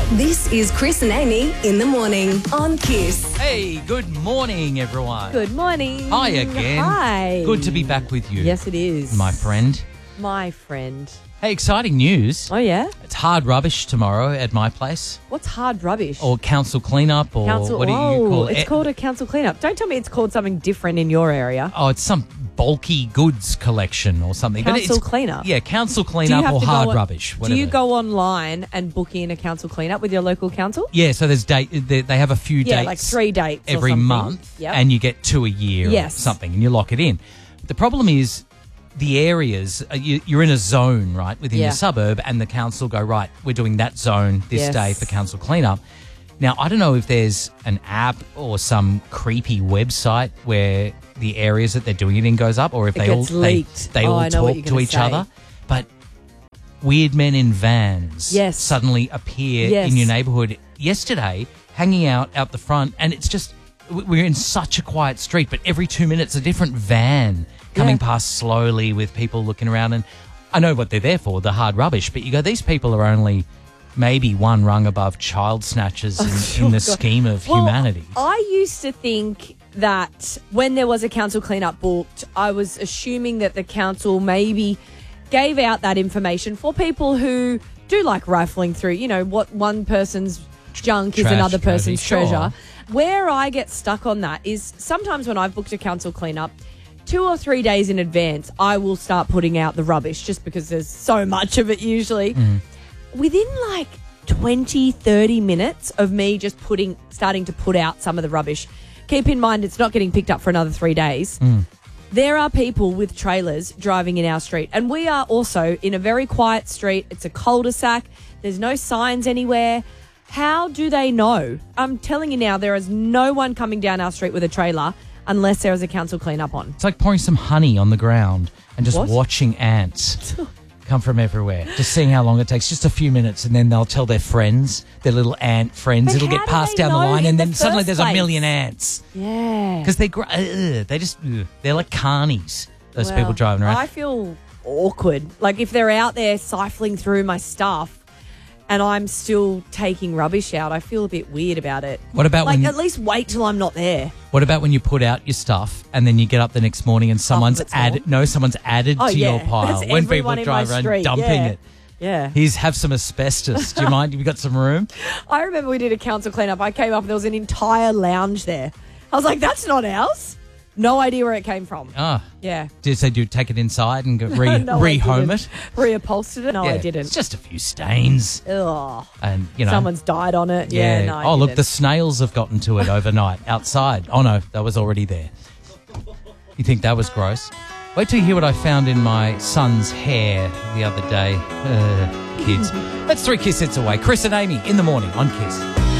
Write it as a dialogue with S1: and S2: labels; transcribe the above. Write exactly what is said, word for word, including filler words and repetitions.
S1: This is Chris and Amy in the morning on Kiss.
S2: Hey, good morning, everyone.
S3: Good morning.
S2: Hi again.
S3: Hi.
S2: Good to be back with you.
S3: Yes, it is.
S2: My friend.
S3: My friend.
S2: Hey, exciting news.
S3: Oh, yeah?
S2: It's hard rubbish tomorrow at my place.
S3: What's hard rubbish?
S2: Or council cleanup, or
S3: council,
S2: what do you
S3: oh,
S2: call it?
S3: It's called a council cleanup. Don't tell me it's called something different in your area.
S2: Oh, it's some bulky goods collection or something.
S3: Council
S2: but it's,
S3: cleanup?
S2: Yeah, council
S3: Do you
S2: cleanup
S3: have
S2: or
S3: to
S2: hard
S3: go on-
S2: rubbish. Whatever.
S3: Do you go online and book in a council cleanup with your local council?
S2: Yeah, so there's date. They they have a few
S3: Yeah,
S2: dates.
S3: like three dates or
S2: every
S3: something.
S2: month,
S3: Yep.
S2: and you get two a year
S3: Yes.
S2: or something, and you lock it in. The problem is the areas, uh, you, you're in a zone, right, within
S3: Yeah.
S2: your suburb, and the council go, right, we're doing that zone this
S3: Yes.
S2: day for council cleanup. Now, I don't know if there's an app or some creepy website where the areas that they're doing it in goes up, or if
S3: It
S2: they
S3: gets
S2: all
S3: leaked.
S2: they, they
S3: Oh,
S2: all
S3: I know what
S2: talk
S3: you're
S2: to
S3: gonna
S2: each
S3: say.
S2: other. But weird men in vans
S3: Yes.
S2: suddenly appear
S3: Yes.
S2: in your neighbourhood yesterday, hanging out out the front, and it's just w- we're in such a quiet street, but every two minutes a different van coming
S3: Yeah.
S2: past slowly with people looking around. And I know what they're there for, the hard rubbish, but you go, these people are only maybe one rung above child snatchers in, in the scheme of
S3: Well,
S2: humanity.
S3: I used to think that when there was a council cleanup booked, I was assuming that the council maybe gave out that information for people who do like rifling through, you know, what one person's junk is
S2: Trash,
S3: another
S2: maybe,
S3: person's
S2: sure.
S3: treasure. Where I get stuck on that is sometimes when I've booked a council cleanup, two or three days in advance, I will start putting out the rubbish just because there's so much of it usually.
S2: Mm.
S3: Within like twenty, thirty minutes of me just putting, starting to put out some of the rubbish, keep in mind it's not getting picked up for another three days.
S2: Mm.
S3: There are people with trailers driving in our street, and we are also in a very quiet street. It's a cul-de-sac. There's no signs anywhere. How do they know? I'm telling you now, there is no one coming down our street with a trailer unless there is a council cleanup on.
S2: It's like pouring some honey on the ground and just
S3: What?
S2: watching ants come from everywhere. Just seeing how long it takes. Just a few minutes, and then they'll tell their friends, their little ant friends.
S3: But
S2: It'll
S3: how
S2: get
S3: do
S2: passed
S3: they
S2: down the
S3: know
S2: line,
S3: in
S2: and
S3: the
S2: then suddenly
S3: first
S2: there's a
S3: place?
S2: million ants.
S3: Yeah.
S2: Because they, gr- uh, they just, ugh, they're like carnies, those
S3: Well,
S2: people driving around.
S3: I feel awkward. Like if they're out there siphoning through my stuff and I'm still taking rubbish out, I feel a bit weird about it.
S2: What about
S3: like
S2: when-
S3: at least wait till I'm not there.
S2: What about when you put out your stuff and then you get up the next morning and someone's
S3: it's
S2: added, no, someone's added
S3: Oh
S2: to
S3: yeah,
S2: your pile.
S3: That's
S2: When people
S3: everyone in my
S2: drive around
S3: street.
S2: dumping
S3: yeah.
S2: it.
S3: Yeah.
S2: Here's, have some asbestos. Do you mind? Have you got some room?
S3: I remember we did a council cleanup. I came up and there was an entire lounge there. I was like, that's not ours. No idea where it came from.
S2: Ah.
S3: Yeah.
S2: Did you say you take it inside and go re,
S3: no, I
S2: rehome
S3: didn't.
S2: it?
S3: Reupholstered it? No,
S2: Yeah,
S3: I didn't.
S2: It's just a few stains.
S3: Ugh.
S2: And, you know.
S3: Someone's died on it. Yeah, no, I
S2: oh, look,
S3: didn't.
S2: the snails have gotten to it overnight outside. Oh, no, that was already there. You think that was gross? Wait till you hear what I found in my son's hair the other day. Uh, kids. That's three Kiss Hits away. Chris and Amy in the morning on Kiss.